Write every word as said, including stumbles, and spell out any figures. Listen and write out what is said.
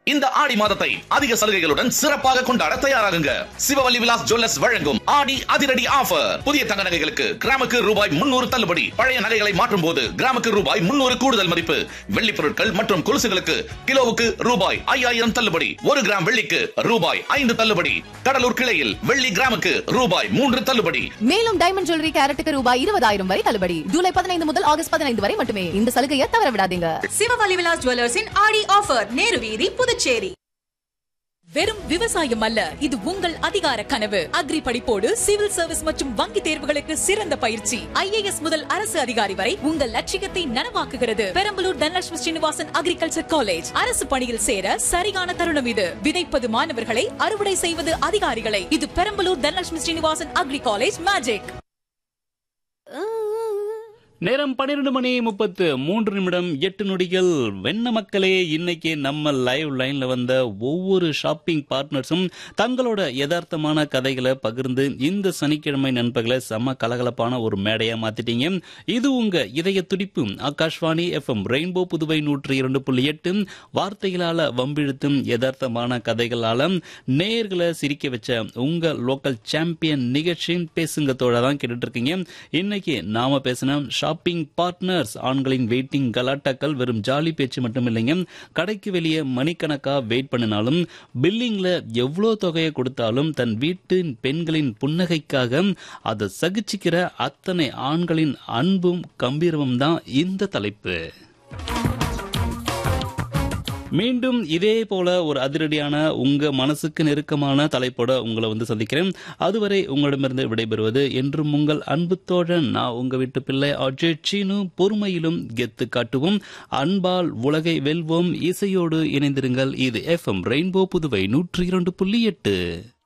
இந்த ஆடி மாதத்தை அதிக சலுகைகளுடன் சிறப்பாக கொண்டாட தயாராகுங்க. சிவவல்லி விலாஸ் ஜுவல்லர்ஸ் வழங்கும் ஆடி அதிரடி ஆஃபர். புதிய தங்க நகைகளுக்கு கிராமுக்கு ரூபாய் முன்னூறு தள்ளுபடி. பழைய நகைகளை மாற்றும் போது கிராமுக்கு ரூபாய் முன்னூறு கூடுதல் மதிப்பு. வெள்ளி பொருட்கள் மற்றும் கொலுசுகளுக்கு கிலோவுக்கு ரூபாய் ஐயாயிரம் தள்ளுபடி. ஒரு கிராம் வெள்ளிக்கு ரூபாய் ஐந்து தள்ளுபடி. கடலூர் கிளையில் வெள்ளி கிராமுக்கு ரூபாய் மூன்று தள்ளுபடி. மேலும் டைமண்ட் ஜுவல்லரி கேரட்டுக்கு ரூபாய் இருபதாயிரம் வரை தள்ளுபடி. ஜூலை பதினைந்து முதல் ஆகஸ்ட் பதினைந்து வரை மட்டுமே. இந்த சலுகையை தவற விடாதீங்க. சிவவல்லி விலாஸ் ஜுவல்லர்ஸின் ஆடி ஆஃபர், நேரு வீதி, புதுச்சேரி. வெறும் விவசாயம் அல்ல, இது உங்கள் அதிகார கனவு. அக்ரி படிப்போடு சிவில் சர்வீஸ் மற்றும் வங்கி தேர்வுகளுக்கு சிறந்த பயிற்சி. ஐஏஎஸ் முதல் அரசு அதிகாரி வரை உங்கள் லட்சியத்தை நனவாக்குகிறது. Perambalur Dhanalakshmi Srinivasan agriculture college. அரசு பணியில் சேர சரியான தருணம் இது. விதைப்பது மாணவர்களை, அறுவடை செய்வது அதிகாரிகளை. இது Perambalur Dhanalakshmi Srinivasan agri college magic. நேரம் பன்னிரண்டு மணி முப்பத்து மூன்று நிமிடம் எட்டு நொடிகள். வெண்ண மக்களே, இன்னைக்கு நம்ம லைவ் லைன்ல வந்த ஒவ்வொரு ஷாப்பிங் பார்ட்னர்ஸும் தங்களோட யதார்த்தமான கதைகளை பகிர்ந்து இந்த சனிக்கிழமை நண்பர்களை செம்ம கலகலப்பான ஒரு மேடையா மாத்திட்டீங்க. இது உங்க இதய துடிப்பு ஆகாஷ்வாணி எஃப்எம் ரெயின்போ புதுவை நூற்றி இரண்டு புள்ளி எட்டு. வார்த்தைகளால வம்பிழுத்தும் யதார்த்தமான கதைகளால நேயர்களை சிரிக்க வச்ச உங்க லோக்கல் சாம்பியன் நிகழ்ச்சி பேசுங்க தோழா தான் கேட்டுட்டு இருக்கீங்க. இன்னைக்கு நாம பேசின ஷாப்பிங் பார்ட்னர்ஸ், ஆண்களின் வெயிட்டிங் கலாட்டாக்கள் வெறும் ஜாலி பேச்சு மட்டும் இல்லைங்க. கடைக்கு வெளியே மணிக்கணக்கா வெயிட் பண்ணினாலும், பில்லிங்ல எவ்வளோ தொகையை கொடுத்தாலும் தன் வீட்டின் பெண்களின் புன்னகைக்காக அதை சகிச்சுக்கிற அத்தனை ஆண்களின் அன்பும் கம்பீரமும் தான் இந்த தலைப்பு. மீண்டும் இதே போல ஒரு அதிரடியான உங்க மனசுக்கு நெருக்கமான தலைப்போட உங்களை வந்து சந்திக்கிறேன். அதுவரை உங்களிடமிருந்து விடைபெறுவது என்றும் உங்கள் அன்பு தோழன் நான் உங்க வீட்டு பிள்ளை அஜய் சீனு. பொறுமையிலும் கெத்து காட்டுவோம், அன்பால் உலகை வெல்வோம். இசையோடு இணைந்திருங்கள். இது எஃப்எம் ரெயின்போ புதுவை நூற்றி இரண்டு புள்ளி எட்டு.